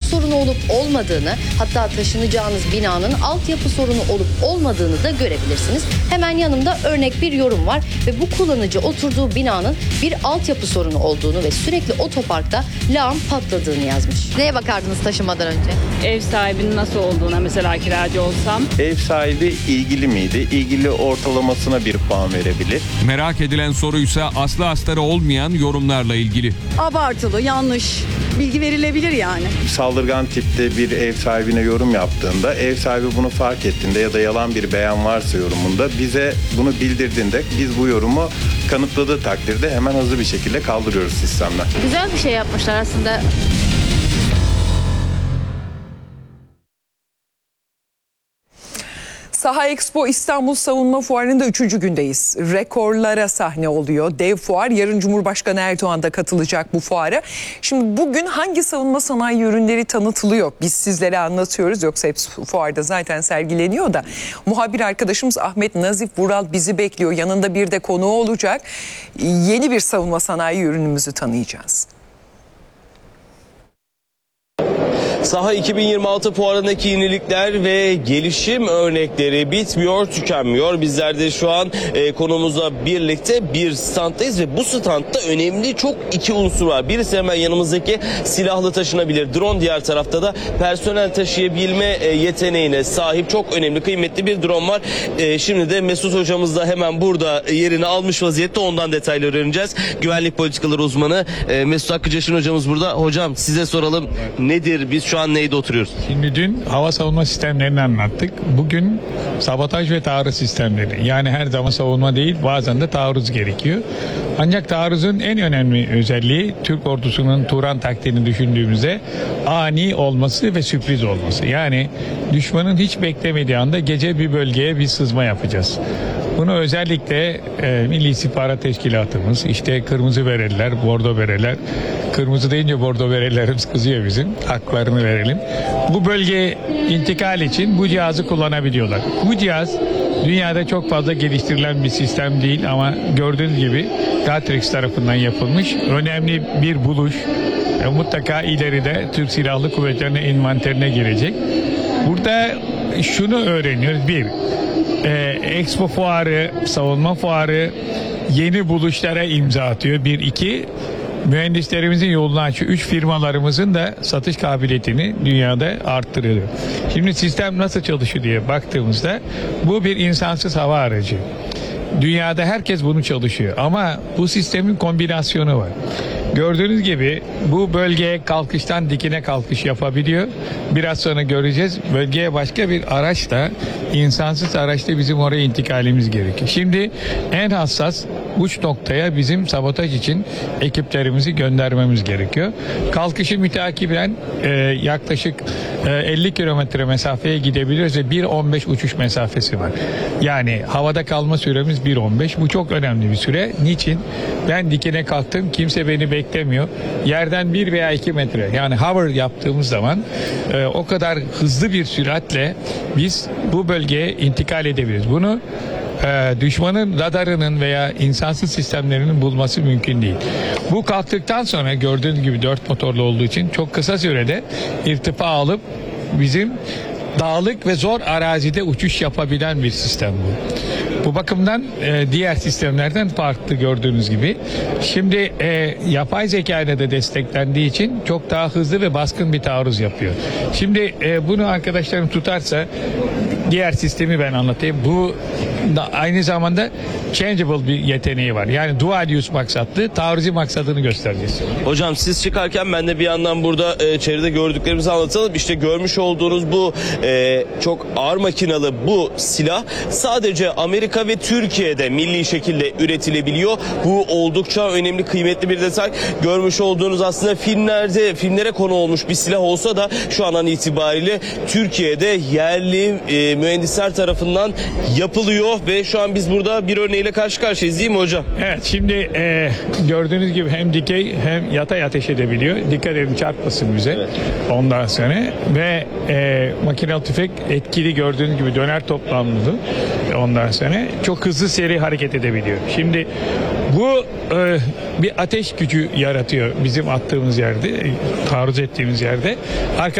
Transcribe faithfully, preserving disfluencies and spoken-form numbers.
sorunu olup olmadığını, hatta taşınacağınız binanın altyapı sorunu olup olmadığını da görebilirsiniz. Hemen yanımda örnek bir yorum var ve bu kullanıcı oturduğu binanın bir altyapı sorunu olduğunu ve sürekli otoparkta lağım patladığını yazmış. Neye bakardınız taşınmadan önce? Ev sahibinin nasıl olduğuna, mesela kiracı olsam. Ev sahibi ilgili miydi? İlgili ortalamasına bir puan verebilir. Merak edilen soruysa aslı astarı olmayan yorumlarla ilgili. Abartılı, yanlış bilgi verilebilir yani. Saldırgan tipte bir ev sahibine yorum yaptığında, ev sahibi bunu fark ettiğinde ya da yalan bir beyan varsa yorumunda bize bunu bildirdiğinde biz bu yorumu kanıtladığı takdirde hemen hızlı bir şekilde kaldırıyoruz sistemden. Güzel bir şey yapmışlar aslında. Saha Expo İstanbul Savunma Fuarı'nda üçüncü gündeyiz. Rekorlara sahne oluyor. Dev fuar. Yarın Cumhurbaşkanı Erdoğan da katılacak bu fuara. Şimdi bugün hangi savunma sanayi ürünleri tanıtılıyor? Biz sizlere anlatıyoruz. Yoksa hepsi fuarda zaten sergileniyor da. Muhabir arkadaşımız Ahmet Nazif Vural bizi bekliyor. Yanında bir de konuğu olacak. Yeni bir savunma sanayi ürünümüzü tanıyacağız. Saha iki bin yirmi altı fuarındaki yenilikler ve gelişim örnekleri bitmiyor, tükenmiyor. Bizler de şu an e, konumuzla birlikte bir standdayız ve bu standta önemli çok iki unsur var. Birisi hemen yanımızdaki silahlı taşınabilir drone, diğer tarafta da personel taşıyabilme e, yeteneğine sahip çok önemli, kıymetli bir drone var. E, şimdi de Mesut hocamız da hemen burada yerini almış vaziyette, ondan detayları öğreneceğiz. Güvenlik politikaları uzmanı e, Mesut Hakkıcaşın hocamız burada. Hocam size soralım, nedir, biz şu an neyde oturuyoruz? Şimdi dün hava savunma sistemlerini anlattık. Bugün sabotaj ve taarruz sistemleri. Yani her zaman savunma değil, bazen de taarruz gerekiyor. Ancak taarruzun en önemli özelliği Türk ordusunun Turan taktiğini düşündüğümüzde ani olması ve sürpriz olması. Yani düşmanın hiç beklemediği anda gece bir bölgeye bir sızma yapacağız. Bunu özellikle e, Milli İstihbarat Teşkilatımız, işte kırmızı bereliler, bordo bereler, kırmızı deyince bordo berelerimiz kızıyor bizim, haklarını verelim. Bu bölgeye intikal için bu cihazı kullanabiliyorlar. Bu cihaz dünyada çok fazla geliştirilen bir sistem değil ama gördüğünüz gibi Gatrix tarafından yapılmış önemli bir buluş. E, mutlaka ileride Türk Silahlı Kuvvetleri'ne envanterine girecek. Burada şunu öğreniyoruz. Bir, e, Expo fuarı, savunma fuarı yeni buluşlara imza atıyor. Bir, iki, mühendislerimizin yolunu açıyor. Üç, firmalarımızın da satış kabiliyetini dünyada arttırıyor. Şimdi sistem nasıl çalışıyor diye baktığımızda bu bir insansız hava aracı. Dünyada herkes bunu çalışıyor ama bu sistemin kombinasyonu var. Gördüğünüz gibi bu bölgeye kalkıştan dikine kalkış yapabiliyor. Biraz sonra göreceğiz. Bölgeye başka bir araçla, insansız araçla bizim oraya intikalimiz gerekiyor. Şimdi en hassas uç noktaya bizim sabotaj için ekiplerimizi göndermemiz gerekiyor. Kalkışı mütakiben e, yaklaşık e, elli kilometre mesafeye gidebiliyoruz ve bir on beş uçuş mesafesi var. Yani havada kalma süremiz bir on beş. Bu çok önemli bir süre. Niçin? Ben dikine kalktım. Kimse beni beklemiyor. Yerden bir veya iki metre, yani hover yaptığımız zaman e, o kadar hızlı bir süratle biz bu bölgeye intikal edebiliriz. Bunu e, düşmanın radarının veya insansız sistemlerinin bulması mümkün değil. Bu kalktıktan sonra gördüğünüz gibi dört motorlu olduğu için çok kısa sürede irtifa alıp bizim dağlık ve zor arazide uçuş yapabilen bir sistem bu. Bu bakımdan e, diğer sistemlerden farklı gördüğünüz gibi. Şimdi e, yapay zeka ile de desteklendiği için çok daha hızlı ve baskın bir taarruz yapıyor. Şimdi e, bunu arkadaşlarım tutarsa diğer sistemi ben anlatayım. Bu da aynı zamanda changeable bir yeteneği var. Yani dual use maksatlı, taarruzi maksadını göstereceğiz. Hocam siz çıkarken ben de bir yandan burada e, çevrede gördüklerimizi anlatalım. İşte görmüş olduğunuz bu e, çok ağır makinalı bu silah sadece Amerika ve Türkiye'de milli şekilde üretilebiliyor. Bu oldukça önemli, kıymetli bir detay. Görmüş olduğunuz aslında filmlerde, filmlere konu olmuş bir silah olsa da şu an itibariyle Türkiye'de yerli e, mühendisler tarafından yapılıyor ve şu an biz burada bir örneğiyle karşı karşıyayız değil mi hocam? Evet, şimdi e, gördüğünüz gibi hem dikey hem yatay ateş edebiliyor. Dikkat edin, çarpmasın bize. Evet. Ondan sonra ve e, makinalı tüfek etkili, gördüğünüz gibi döner toplamlı. Ondan sonra çok hızlı seri hareket edebiliyor. Şimdi bu e, bir ateş gücü yaratıyor bizim attığımız yerde, taarruz ettiğimiz yerde.